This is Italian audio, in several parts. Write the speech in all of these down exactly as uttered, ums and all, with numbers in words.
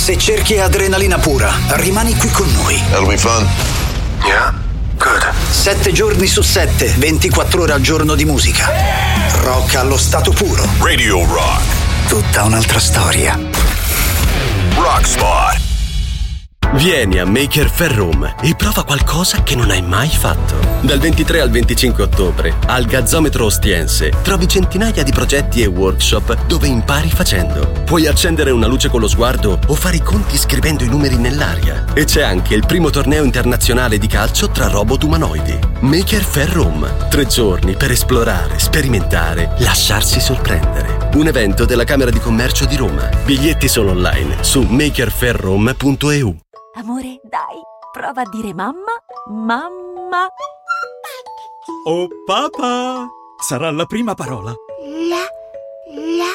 Se cerchi adrenalina pura, rimani qui con noi. That'll be fun. Yeah, good. Sette giorni su sette, ventiquattro ore al giorno di musica. Rock allo stato puro. Radio Rock. Tutta un'altra storia. Rock Spot. Vieni a Maker Faire Room e prova qualcosa che non hai mai fatto. Dal ventitré al venticinque ottobre, al Gazzometro Ostiense, trovi centinaia di progetti e workshop dove impari facendo. Puoi accendere una luce con lo sguardo o fare i conti scrivendo i numeri nell'aria. E c'è anche il primo torneo internazionale di calcio tra robot umanoidi. Maker Faire Room. Tre giorni per esplorare, sperimentare, lasciarsi sorprendere. Un evento della Camera di Commercio di Roma. Biglietti solo online su maker faire room punto e u. Amore, dai, prova a dire mamma, mamma. Oh papà, sarà la prima parola. La, la,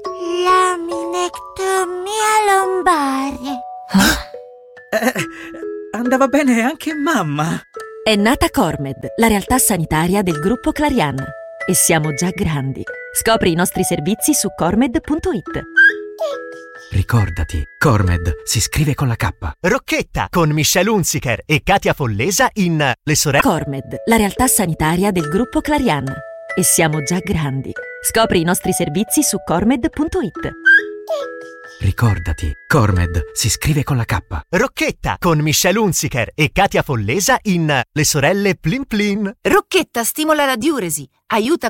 laminectomia lombare. Eh, andava bene anche mamma. È nata Cormed, la realtà sanitaria del gruppo Clarian. E siamo già grandi. Scopri i nostri servizi su cormed punto it. Ricordati, Cormed si scrive con la K. Rocchetta con Michelle Hunziker e Katia Follesa in Le sorelle. Cormed, la realtà sanitaria del gruppo Clarian. E siamo già grandi. Scopri i nostri servizi su cormed punto it. Ricordati, Cormed si scrive con la K. Rocchetta con Michelle Hunziker e Katia Follesa in Le sorelle Plin Plin. Rocchetta stimola la diuresi, aiuta